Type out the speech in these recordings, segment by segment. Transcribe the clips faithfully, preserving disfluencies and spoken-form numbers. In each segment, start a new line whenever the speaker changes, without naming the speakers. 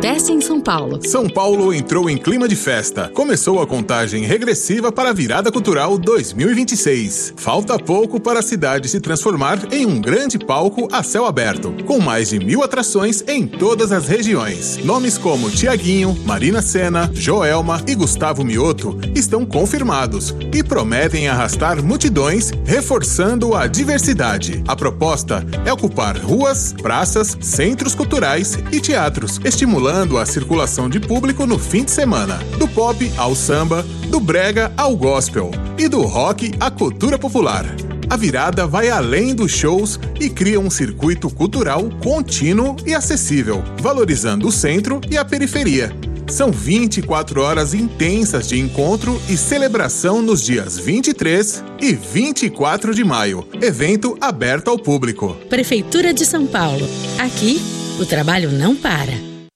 acontece em São Paulo?
São Paulo entrou em clima de festa. Começou a contagem regressiva para a Virada Cultural dois mil e vinte e seis. Falta pouco para a cidade se transformar em um grande palco a céu aberto, com mais de mil atrações em todas as regiões. Nomes como Tiaguinho, Marina Sena, Joelma e Gustavo Mioto estão confirmados e prometem arrastar multidões, reforçando a diversidade. A proposta é ocupar ruas, praças, centros culturais e teatros, estimulando a circulação de público no fim de semana. Do pop ao samba, do brega ao gospel e do rock à cultura popular. A virada vai além dos shows e cria um circuito cultural contínuo e acessível, valorizando o centro e a periferia. São vinte e quatro horas intensas de encontro e celebração nos dias vinte e três e vinte e quatro de maio. Evento aberto ao público.
Prefeitura de São Paulo. Aqui, o trabalho não para.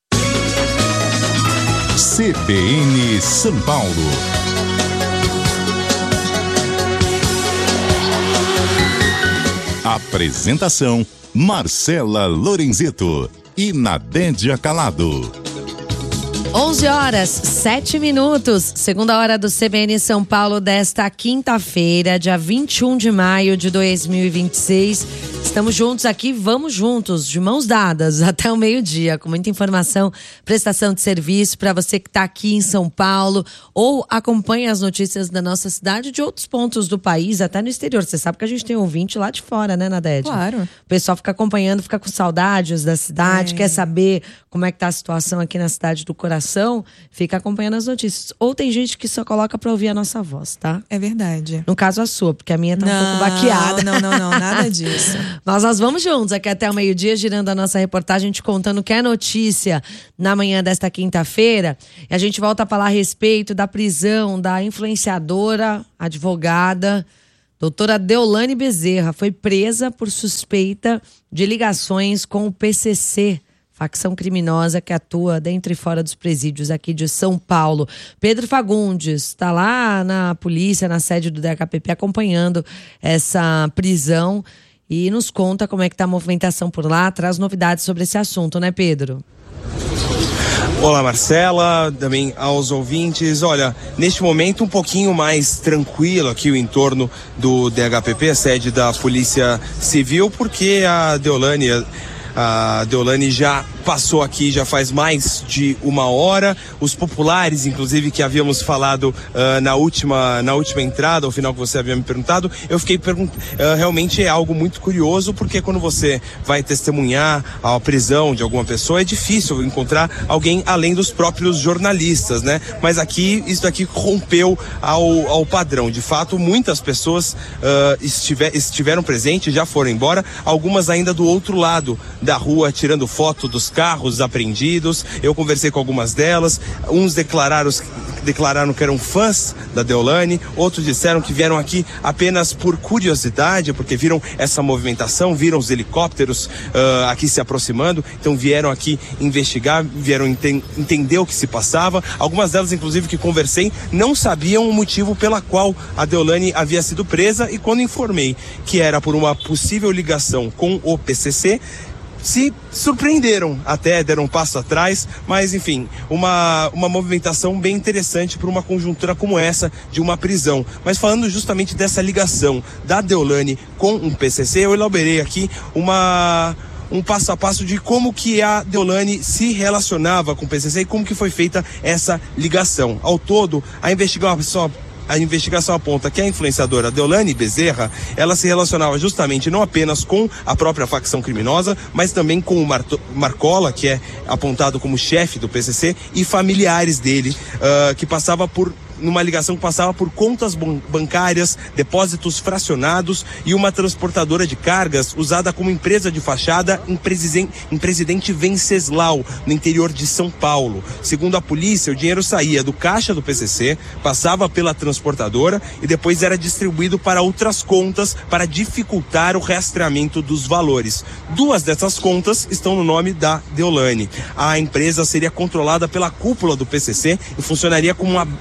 C B N São Paulo. Apresentação: Marcela Lorenzeto e Nadédia Calado.
onze horas, sete minutos, segunda hora do C B N São Paulo desta quinta-feira, dia vinte e um de maio de dois mil e vinte e seis. Estamos juntos aqui, vamos juntos, de mãos dadas, até o meio-dia, com muita informação, prestação de serviço para você que está aqui em São Paulo ou acompanha as notícias da nossa cidade, de outros pontos do país, até no exterior. Você sabe que a gente tem ouvinte lá de fora, né, Nadédia?
Claro.
O pessoal fica acompanhando, fica com saudades da cidade,
é.
quer saber como é que tá a situação aqui na cidade do coração, fica acompanhando as notícias. Ou tem gente que só coloca para ouvir a nossa voz, tá?
É verdade.
No caso a sua, porque a minha tá
não,
um pouco baqueada.
Não, não, não, nada disso.
Mas nós vamos juntos aqui até o meio-dia, girando a nossa reportagem, te contando o que é notícia na manhã desta quinta-feira. E a gente volta a falar a respeito da prisão da influenciadora, advogada, doutora Deolane Bezerra. Foi presa por suspeita de ligações com o P C C, facção criminosa que atua dentro e fora dos presídios aqui de São Paulo. Pedro Fagundes está lá na polícia, na sede do D H P P, acompanhando essa prisão e nos conta como é que está a movimentação por lá, traz novidades sobre esse assunto, né, Pedro?
Olá, Marcela, também aos ouvintes. Olha, neste momento um pouquinho mais tranquilo aqui o entorno do D H P P, a sede da Polícia Civil, porque a Deolane, a Deolane já passou aqui já faz mais de uma hora. Os populares, inclusive, que havíamos falado uh, na última na última entrada, ao final que você havia me perguntado, eu fiquei perguntando, uh, realmente é algo muito curioso, porque quando você vai testemunhar a prisão de alguma pessoa, é difícil encontrar alguém além dos próprios jornalistas, né? Mas aqui, isso daqui rompeu ao, ao padrão. De fato, muitas pessoas uh, estiver, estiveram presentes, já foram embora, algumas ainda do outro lado da rua, tirando foto dos carros apreendidos. Eu conversei com algumas delas, uns declararam, declararam que eram fãs da Deolane, outros disseram que vieram aqui apenas por curiosidade, porque viram essa movimentação, viram os helicópteros uh, aqui se aproximando, então vieram aqui investigar, vieram enten- entender o que se passava. Algumas delas, inclusive, que conversei, não sabiam o motivo pela qual a Deolane havia sido presa, e quando informei que era por uma possível ligação com o P C C, se surpreenderam, até deram um passo atrás, mas enfim, uma, uma movimentação bem interessante para uma conjuntura como essa de uma prisão. Mas falando justamente dessa ligação da Deolane com um P C C, eu elaborei aqui uma... um passo a passo de como que a Deolane se relacionava com o P C C e como que foi feita essa ligação. Ao todo, a investigação A investigação aponta que a influenciadora Deolane Bezerra, ela se relacionava justamente não apenas com a própria facção criminosa, mas também com o Marto, Marcola, que é apontado como chefe do P C C, e familiares dele, uh, que passava por numa ligação que passava por contas bancárias, depósitos fracionados e uma transportadora de cargas usada como empresa de fachada em, Presiden- em Presidente Venceslau, no interior de São Paulo. Segundo a polícia, o dinheiro saía do caixa do P C C, passava pela transportadora e depois era distribuído para outras contas para dificultar o rastreamento dos valores. Duas dessas contas estão no nome da Deolane. A empresa seria controlada pela cúpula do P C C e funcionaria como, uma, como um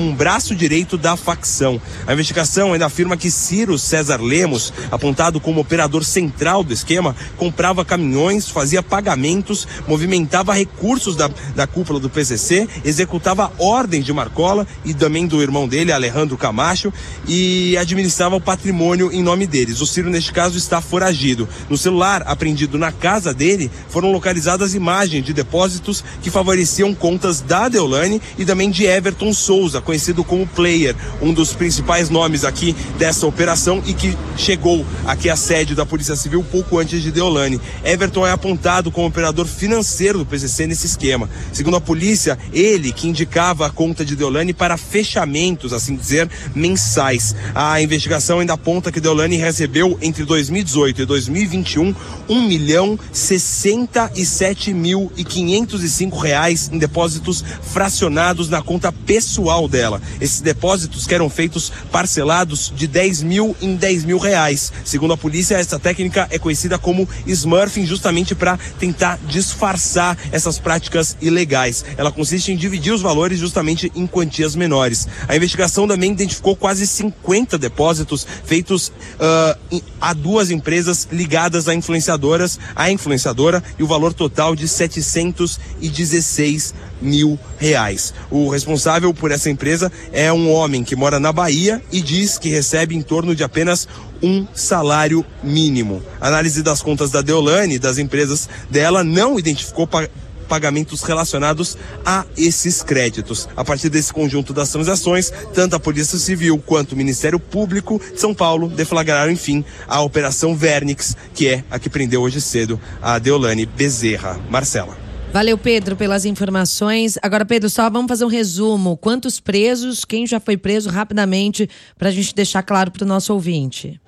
um braço direito da facção. A investigação ainda afirma que Ciro César Lemos, apontado como operador central do esquema, comprava caminhões, fazia pagamentos, movimentava recursos da, da cúpula do P C C, executava ordens de Marcola e também do irmão dele, Alejandro Camacho, e administrava o patrimônio em nome deles. O Ciro, neste caso, está foragido. No celular apreendido na casa dele, foram localizadas imagens de depósitos que favoreciam contas da Deolane e também de Everton Souza, conhecido como Player, um dos principais nomes aqui dessa operação e que chegou aqui à sede da Polícia Civil pouco antes de Deolane. Everton é apontado como operador financeiro do P C C nesse esquema. Segundo a polícia, ele que indicava a conta de Deolane para fechamentos, assim dizer, mensais. A investigação ainda aponta que Deolane recebeu entre dois mil e dezoito e dois mil e vinte e um um milhão sessenta e sete mil e quinhentos e cinco reais em depósitos fracionados na conta pessoal dela. Esses depósitos que eram feitos parcelados de dez mil em dez mil reais. Segundo a polícia, essa técnica é conhecida como smurfing, justamente para tentar disfarçar essas práticas ilegais. Ela consiste em dividir os valores justamente em quantias menores. A investigação também identificou quase cinquenta depósitos feitos uh, a duas empresas ligadas a influenciadoras, a influenciadora, e o valor total de setecentos e dezesseis mil reais. O responsável por essa empresa é um homem que mora na Bahia e diz que recebe em torno de apenas um salário mínimo. A análise das contas da Deolane e das empresas dela não identificou pa- pagamentos relacionados a esses créditos. A partir desse conjunto das transações, tanto a Polícia Civil quanto o Ministério Público de São Paulo deflagraram, enfim, a Operação Vernix, que é a que prendeu hoje cedo a Deolane Bezerra. Marcela.
Valeu, Pedro, pelas informações. Agora, Pedro, só vamos fazer um resumo. Quantos presos, quem já foi preso, rapidamente, para a gente deixar claro para o nosso ouvinte.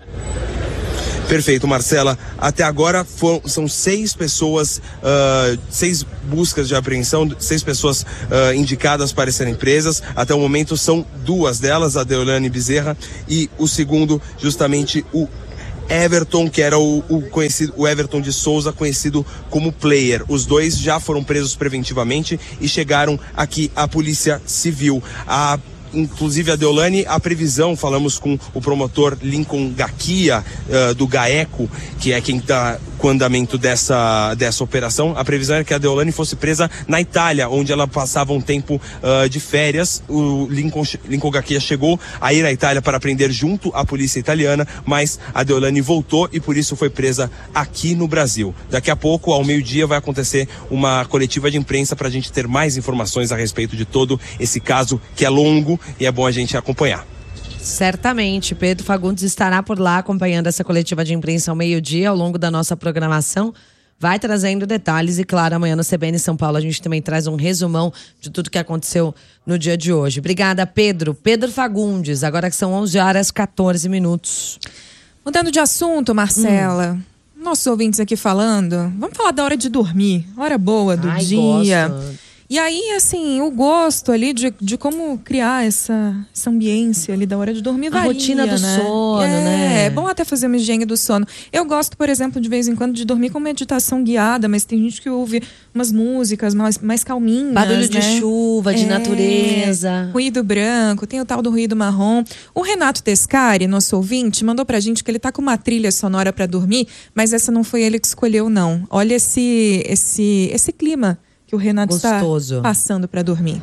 Perfeito, Marcela. Até agora foram, são seis pessoas, uh, seis buscas de apreensão, seis pessoas uh, indicadas para serem presas. Até o momento são duas delas, a Deolane Bezerra e o segundo, justamente o Everton, que era o, o conhecido, o Everton de Souza, conhecido como Player. Os dois já foram presos preventivamente e chegaram aqui à Polícia Civil. A Inclusive a Deolane, a previsão, falamos com o promotor Lincoln Gaquia, uh, do GAECO, que é quem está com o andamento dessa, dessa operação. A previsão era que a Deolane fosse presa na Itália, onde ela passava um tempo uh, de férias. O Lincoln, Lincoln Gaquia chegou a ir à Itália para prender junto à polícia italiana, mas a Deolane voltou e por isso foi presa aqui no Brasil. Daqui a pouco, ao meio-dia, vai acontecer uma coletiva de imprensa para a gente ter mais informações a respeito de todo esse caso, que é longo e é bom a gente acompanhar.
Certamente, Pedro Fagundes estará por lá acompanhando essa coletiva de imprensa ao meio-dia, ao longo da nossa programação. Vai trazendo detalhes e, claro, amanhã no C B N São Paulo a gente também traz um resumão de tudo que aconteceu no dia de hoje. Obrigada, Pedro. Pedro Fagundes, agora que são onze horas e quatorze minutos.
Mudando de assunto, Marcela, hum. nossos ouvintes aqui falando, vamos falar da hora de dormir, hora boa do
Ai,
dia.
Gosto.
E aí, assim, o gosto ali de, de como criar essa, essa ambiência ali da hora de dormir varia,
a rotina do
né?
sono,
é,
né?
É bom até fazer uma higiene do sono. Eu gosto, por exemplo, de vez em quando de dormir com meditação guiada, mas tem gente que ouve umas músicas mais, mais calminhas,
barulho
né?
de chuva, de
é,
natureza.
Ruído branco, tem o tal do ruído marrom. O Renato Tescari, nosso ouvinte, mandou pra gente que ele tá com uma trilha sonora pra dormir, mas essa não foi ele que escolheu, não. Olha esse, esse, esse clima que o Renato
Gostoso.
está passando para dormir.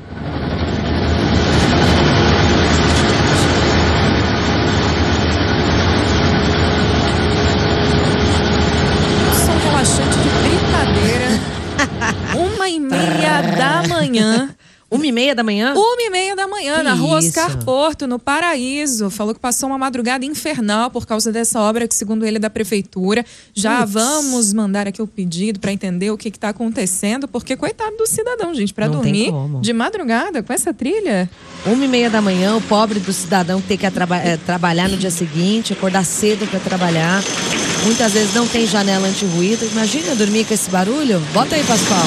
Som relaxante de brincadeira. Uma e meia da manhã.
Uma e meia da manhã?
Uma e meia da manhã,
Que
na rua
isso?
Oscar Porto, no Paraíso. Falou que passou uma madrugada infernal por causa dessa obra que, segundo ele, é da prefeitura. Já
Puts.
vamos mandar aqui o pedido para entender o que está acontecendo, porque coitado do cidadão, gente, para
Não tem
dormir
como.
de madrugada com essa trilha.
Uma e meia da manhã, o pobre do cidadão que tem que atraba- é, trabalhar no dia seguinte, acordar cedo para trabalhar. Muitas vezes não tem janela anti-ruído. Imagina dormir com esse barulho? Bota aí, Pascoal.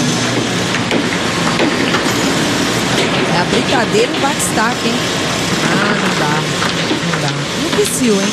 É a brincadeira em batistaca, hein? Ah, não dá. Não dá. No psiu, hein?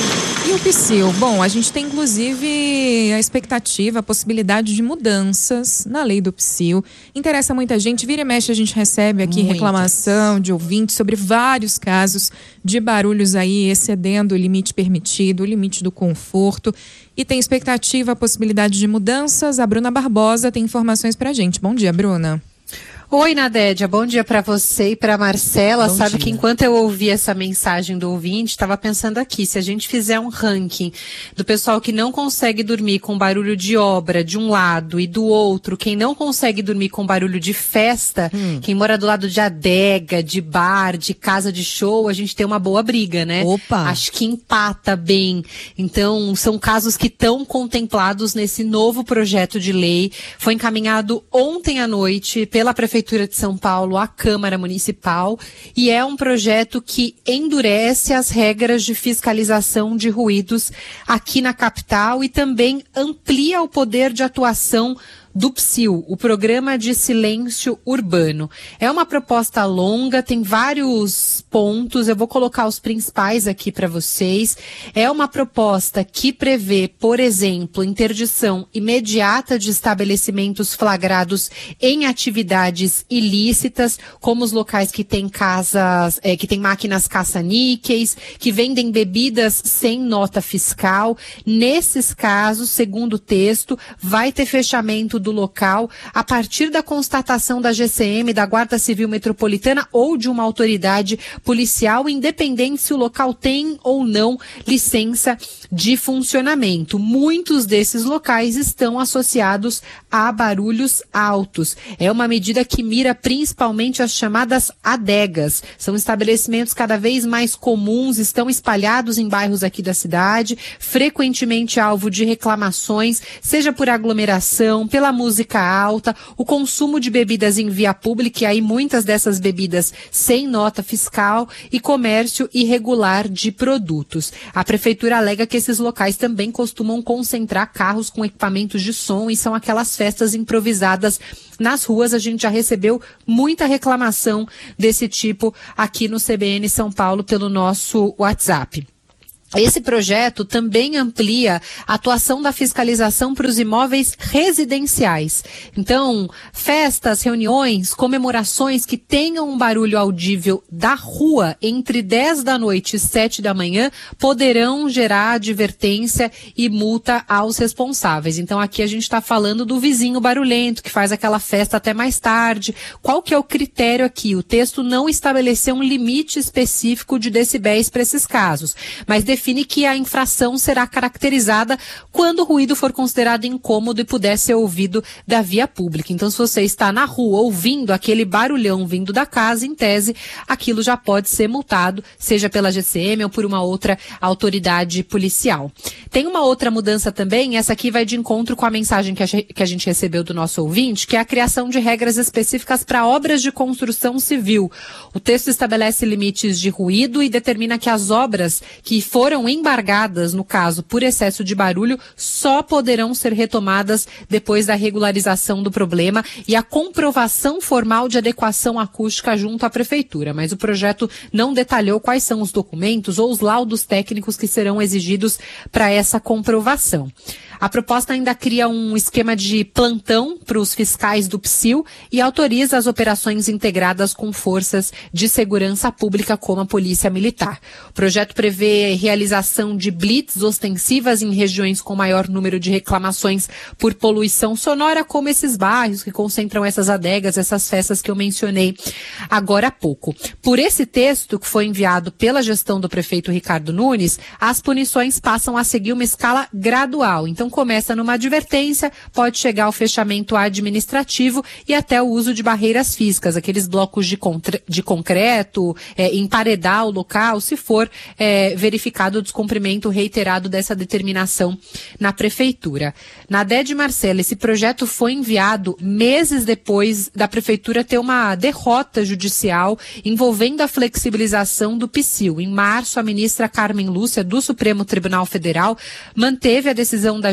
E o Psyll? Bom, a gente tem inclusive a expectativa, a possibilidade de mudanças na lei do Psyll. Interessa muita gente, vira e mexe a gente recebe aqui Muitas. reclamação de ouvintes sobre vários casos de barulhos aí excedendo o limite permitido, o limite do conforto. E tem expectativa, a possibilidade de mudanças. A Bruna Barbosa tem informações pra gente. Bom dia, Bruna.
Oi, Nadédia, bom dia para você e para Marcela.
Bom
Sabe
dia.
que enquanto eu ouvi essa mensagem do ouvinte, estava pensando aqui, se a gente fizer um ranking do pessoal que não consegue dormir com barulho de obra de um lado e do outro, quem não consegue dormir com barulho de festa, hum. quem mora do lado de adega, de bar, de casa de show, a gente tem uma boa briga, né?
Opa!
Acho que empata bem. Então, são casos que estão contemplados nesse novo projeto de lei. Foi encaminhado ontem à noite pela Prefeitura Prefeitura de São Paulo à Câmara Municipal e é um projeto que endurece as regras de fiscalização de ruídos aqui na capital e também amplia o poder de atuação do Psyll, o Programa de Silêncio Urbano. É uma proposta longa, tem vários pontos, eu vou colocar os principais aqui para vocês. É uma proposta que prevê, por exemplo, interdição imediata de estabelecimentos flagrados em atividades ilícitas, como os locais que têm casas, é, que têm máquinas caça-níqueis, que vendem bebidas sem nota fiscal. Nesses casos, segundo o texto, vai ter fechamento do local a partir da constatação da G C M, da Guarda Civil Metropolitana ou de uma autoridade policial, independente se o local tem ou não licença de funcionamento. Muitos desses locais estão associados a barulhos altos. É uma medida que mira principalmente as chamadas adegas. São estabelecimentos cada vez mais comuns, estão espalhados em bairros aqui da cidade, frequentemente alvo de reclamações, seja por aglomeração, pela música alta, o consumo de bebidas em via pública, e aí muitas dessas bebidas sem nota fiscal, e comércio irregular de produtos. A prefeitura alega que esses locais também costumam concentrar carros com equipamentos de som e são aquelas festas improvisadas nas ruas. A gente já recebeu muita reclamação desse tipo aqui no C B N São Paulo pelo nosso WhatsApp. Esse projeto também amplia a atuação da fiscalização para os imóveis residenciais. Então, festas, reuniões, comemorações que tenham um barulho audível da rua entre dez da noite e sete da manhã poderão gerar advertência e multa aos responsáveis. Então, aqui a gente está falando do vizinho barulhento que faz aquela festa até mais tarde. Qual que é o critério aqui? O texto não estabeleceu um limite específico de decibéis para esses casos, mas define que a infração será caracterizada quando o ruído for considerado incômodo e puder ser ouvido da via pública. Então, se você está na rua ouvindo aquele barulhão vindo da casa, em tese, aquilo já pode ser multado, seja pela G C M ou por uma outra autoridade policial. Tem uma outra mudança também, essa aqui vai de encontro com a mensagem que a, que a gente recebeu do nosso ouvinte, que é a criação de regras específicas para obras de construção civil. O texto estabelece limites de ruído e determina que as obras que foram embargadas, no caso, por excesso de barulho, só poderão ser retomadas depois da regularização do problema e a comprovação formal de adequação acústica junto à prefeitura. Mas o projeto não detalhou quais são os documentos ou os laudos técnicos que serão exigidos para essa comprovação. A proposta ainda cria um esquema de plantão para os fiscais do Psyll e autoriza as operações integradas com forças de segurança pública, como a Polícia Militar. O projeto prevê realização de blitz ostensivas em regiões com maior número de reclamações por poluição sonora, como esses bairros que concentram essas adegas, essas festas que eu mencionei agora há pouco. Por esse texto, que foi enviado pela gestão do prefeito Ricardo Nunes, as punições passam a seguir uma escala gradual. Então, começa numa advertência, pode chegar ao fechamento administrativo e até o uso de barreiras físicas, aqueles blocos de, de concreto, é, emparedar o local, se for é, verificado o descumprimento reiterado dessa determinação na prefeitura. Nadédia e Marcela, esse projeto foi enviado meses depois da prefeitura ter uma derrota judicial envolvendo a flexibilização do Psyll. Em março, a ministra Carmen Lúcia, do Supremo Tribunal Federal, manteve a decisão da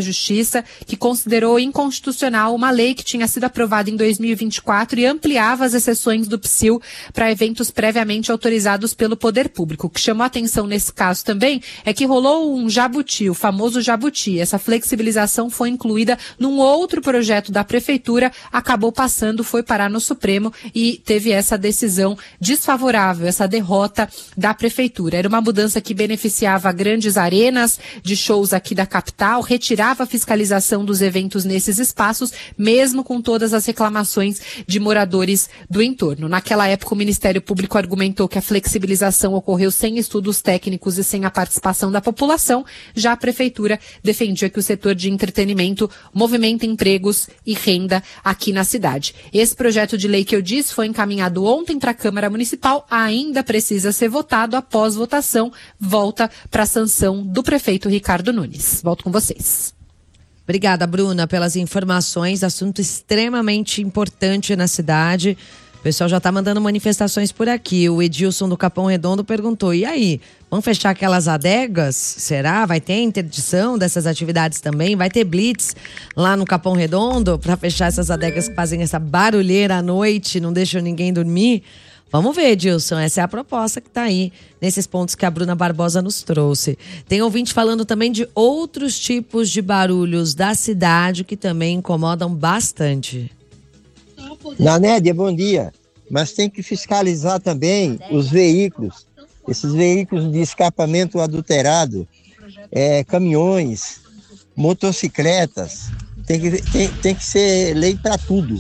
Justiça, que considerou inconstitucional uma lei que tinha sido aprovada em dois mil e vinte e quatro e ampliava as exceções do Psil para eventos previamente autorizados pelo poder público. O que chamou a atenção nesse caso também é que rolou um jabuti, o famoso jabuti. Essa flexibilização foi incluída num outro projeto da Prefeitura, acabou passando, foi parar no Supremo e teve essa decisão desfavorável, essa derrota da Prefeitura. Era uma mudança que beneficiava grandes arenas de shows aqui da capital, retirava a fiscalização dos eventos nesses espaços, mesmo com todas as reclamações de moradores do entorno. Naquela época, o Ministério Público argumentou que a flexibilização ocorreu sem estudos técnicos e sem a participação da população. Já a Prefeitura defendia que o setor de entretenimento movimenta empregos e renda aqui na cidade. Esse projeto de lei que eu disse foi encaminhado ontem para a Câmara Municipal, ainda precisa ser votado. Após votação, volta para a sanção do prefeito Ricardo Nunes. Volto com vocês.
Obrigada, Bruna, pelas informações. Assunto extremamente importante na cidade. O pessoal já está mandando manifestações por aqui. O Edilson do Capão Redondo perguntou, e aí, vão fechar aquelas adegas? Será? Vai ter interdição dessas atividades também? Vai ter blitz lá no Capão Redondo para fechar essas adegas que fazem essa barulheira à noite, não deixam ninguém dormir? Vamos ver, Edilson, essa é a proposta que está aí, nesses pontos que a Bruna Barbosa nos trouxe. Tem ouvinte falando também de outros tipos de barulhos da cidade que também incomodam bastante.
Nanédia, bom dia. Mas tem que fiscalizar também os veículos, esses veículos de escapamento adulterado, é, caminhões, motocicletas. Tem que, tem, tem que ser lei para tudo.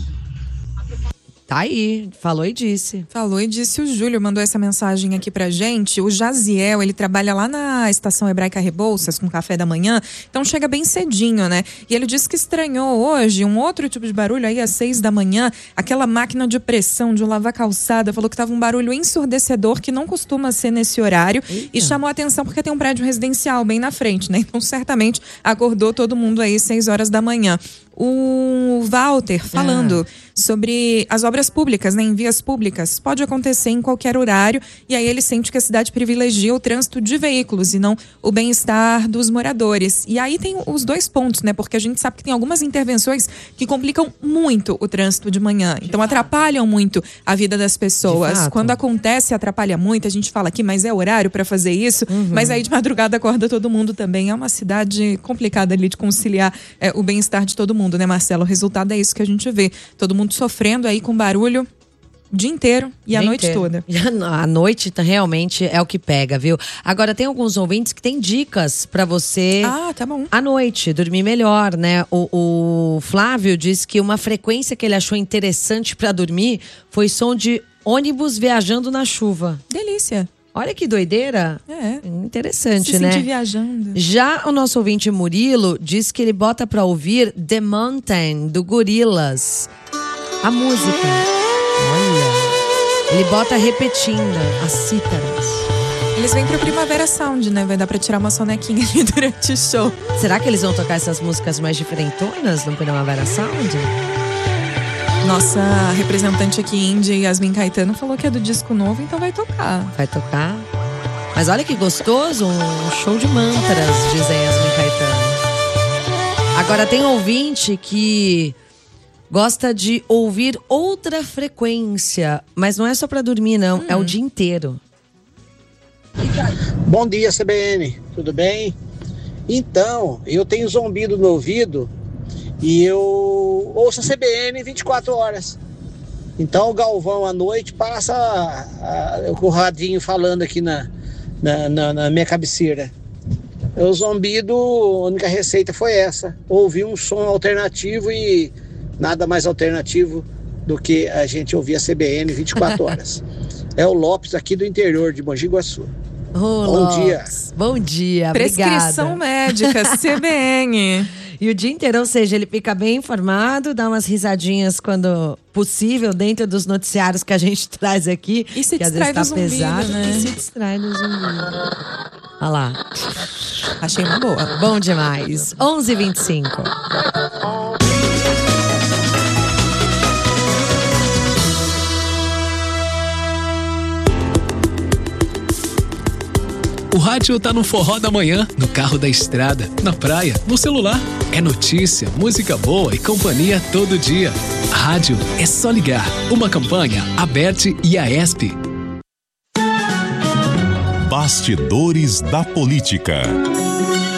Tá aí, falou e disse.
Falou e disse. O Júlio mandou essa mensagem aqui pra gente. O Jaziel, ele trabalha lá na Estação Hebraica Rebouças com café da manhã, então chega bem cedinho, né? E ele disse que estranhou hoje um outro tipo de barulho aí às seis da manhã, aquela máquina de pressão de lavar calçada, falou que tava um barulho ensurdecedor que não costuma ser nesse horário. Eita. E chamou a atenção porque tem um prédio residencial bem na frente, né? Então certamente acordou todo mundo aí seis horas da manhã. O Walter falando ah. sobre as obras públicas, né, em vias públicas, pode acontecer em qualquer horário, e aí ele sente que a cidade privilegia o trânsito de veículos e não o bem-estar dos moradores. E aí tem os dois pontos, né, porque a gente sabe que tem algumas intervenções que complicam muito o trânsito de manhã, então atrapalham muito a vida das pessoas. Quando acontece, atrapalha muito, a gente fala aqui, mas é horário para fazer isso, uhum. mas aí de madrugada acorda todo mundo também. É uma cidade complicada ali de conciliar é, o bem-estar de todo mundo. Né, Marcelo? O resultado é isso que a gente vê. Todo mundo sofrendo aí com barulho o dia inteiro e a noite toda.
A noite realmente é o que pega, viu? Agora, tem alguns ouvintes que têm dicas pra você
ah, tá bom.
à noite, dormir melhor, né? O, o Flávio disse que uma frequência que ele achou interessante pra dormir foi som de ônibus viajando na chuva.
Delícia.
Olha que doideira.
É.
Interessante,
Se
né?
sentir viajando.
Já o nosso ouvinte Murilo diz que ele bota pra ouvir The Mountain, do Gorillaz. A música. Olha. Ele bota repetindo as cítaras.
Eles vêm pro Primavera Sound, né? Vai dar pra tirar uma sonequinha ali durante o show.
Será que eles vão tocar essas músicas mais diferentonas no Primavera Sound?
Nossa representante aqui, Índia, Yasmin Caetano, falou que é do disco novo, então vai tocar.
Vai tocar? Mas olha que gostoso, um show de mantras, dizem Yasmin Caetano. Agora tem ouvinte que gosta de ouvir outra frequência, mas não é só pra dormir, não, hum. é o dia inteiro.
Bom dia, C B N, tudo bem? Então, eu tenho zumbido no ouvido e eu ouço a C B N vinte e quatro horas. Então o Galvão à noite passa a, a, o radinho falando aqui na, na, na, na minha cabeceira. O zumbido, a única receita foi essa. Ouvir um som alternativo e nada mais alternativo do que a gente ouvir a C B N vinte e quatro horas. É o Lopes aqui do interior de Mogi Guaçu.
Oh, Bom
Lopes. dia.
Bom dia,
Prescrição
obrigada.
médica, C B N.
E o dia inteiro, ou seja, ele fica bem informado, dá umas risadinhas quando possível, dentro dos noticiários que a gente traz aqui.
E se
que
distrai
às vezes
do
tá
zumbido,
pesado,
né?
E se distrai do zumbido. Olha lá.
Achei uma boa.
Bom demais. onze e vinte e cinco.
O rádio tá no forró da manhã, no carro da estrada, na praia, no celular. É notícia, música boa e companhia todo dia. Rádio é só ligar. Uma campanha Aberte e Aesp.
Bastidores da Política.